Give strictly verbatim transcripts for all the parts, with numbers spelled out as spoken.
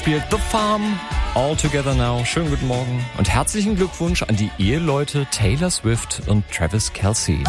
Spielt The Farm, All Together Now. Schönen guten Morgen und herzlichen Glückwunsch an die Eheleute Taylor Swift und Travis Kelce.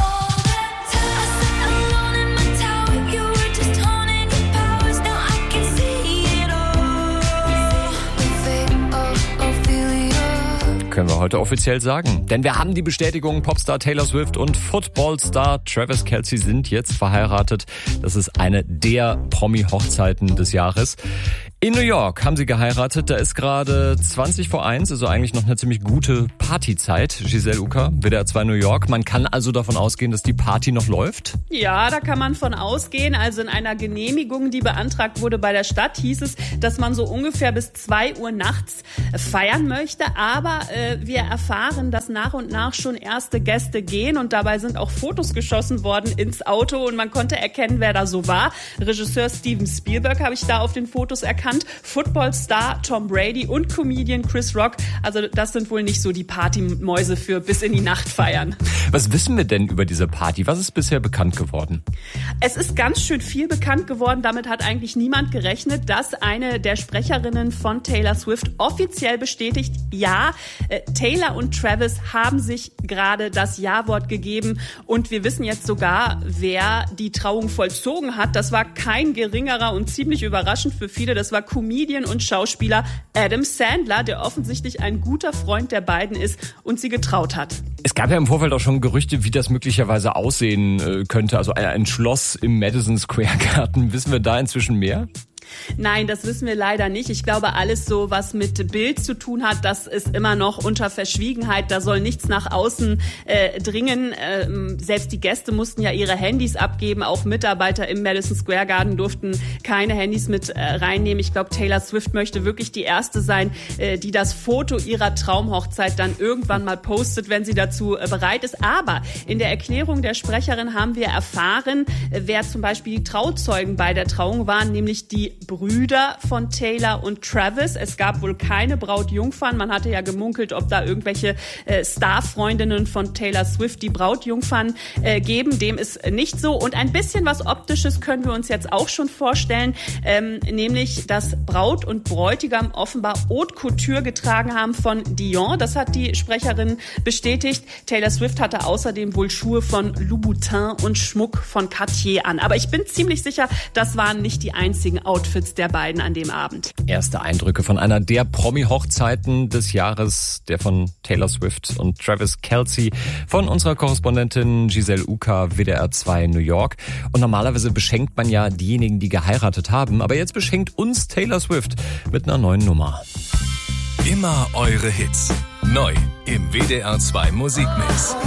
Können wir heute offiziell sagen. Denn wir haben die Bestätigung, Popstar Taylor Swift und Footballstar Travis Kelce sind jetzt verheiratet. Das ist eine der Promi-Hochzeiten des Jahres. In New York haben sie geheiratet. Da ist gerade zwanzig vor eins, also eigentlich noch eine ziemlich gute Partyzeit. Giselle Ucker, W D R zwei New York. Man kann also davon ausgehen, dass die Party noch läuft? Ja, da kann man von ausgehen. Also in einer Genehmigung, die beantragt wurde bei der Stadt, hieß es, dass man so ungefähr bis zwei Uhr nachts feiern möchte. Aber äh, wir erfahren, dass nach und nach schon erste Gäste gehen. Und dabei sind auch Fotos geschossen worden ins Auto. Und man konnte erkennen, wer da so war. Regisseur Steven Spielberg habe ich da auf den Fotos erkannt. Footballstar Tom Brady und Comedian Chris Rock. Also das sind wohl nicht so die Partymäuse für bis in die Nacht feiern. Was wissen wir denn über diese Party? Was ist bisher bekannt geworden? Es ist ganz schön viel bekannt geworden. Damit hat eigentlich niemand gerechnet, dass eine der Sprecherinnen von Taylor Swift offiziell bestätigt, ja, äh, Taylor und Travis haben sich gerade das Ja-Wort gegeben. Und wir wissen jetzt sogar, wer die Trauung vollzogen hat. Das war kein geringerer und ziemlich überraschend für viele. Das war Comedian und Schauspieler Adam Sandler, der offensichtlich ein guter Freund der beiden ist und sie getraut hat. Es gab ja im Vorfeld auch schon Gerüchte, wie das möglicherweise aussehen könnte. Also ein Schloss im Madison Square Garden. Wissen wir da inzwischen mehr? Nein, das wissen wir leider nicht. Ich glaube, alles so, was mit Bild zu tun hat, das ist immer noch unter Verschwiegenheit. Da soll nichts nach außen äh, dringen. Ähm, selbst die Gäste mussten ja ihre Handys abgeben. Auch Mitarbeiter im Madison Square Garden durften keine Handys mit äh, reinnehmen. Ich glaube, Taylor Swift möchte wirklich die Erste sein, äh, die das Foto ihrer Traumhochzeit dann irgendwann mal postet, wenn sie dazu äh, bereit ist. Aber in der Erklärung der Sprecherin haben wir erfahren, äh, wer zum Beispiel die Trauzeugen bei der Trauung waren, nämlich die Brüder von Taylor und Travis. Es gab wohl keine Brautjungfern. Man hatte ja gemunkelt, ob da irgendwelche äh, Starfreundinnen von Taylor Swift die Brautjungfern äh, geben. Dem ist nicht so. Und ein bisschen was Optisches können wir uns jetzt auch schon vorstellen, ähm, nämlich, dass Braut und Bräutigam offenbar Haute Couture getragen haben von Dior. Das hat die Sprecherin bestätigt. Taylor Swift hatte außerdem wohl Schuhe von Louboutin und Schmuck von Cartier an. Aber ich bin ziemlich sicher, das waren nicht die einzigen Outfits der beiden an dem Abend. Erste Eindrücke von einer der Promi-Hochzeiten des Jahres, der von Taylor Swift und Travis Kelce, von unserer Korrespondentin Giselle Ucker, W D R zwei New York. Und normalerweise beschenkt man ja diejenigen, die geheiratet haben, aber jetzt beschenkt uns Taylor Swift mit einer neuen Nummer. Immer eure Hits. Neu im W D R zwei Musikmix.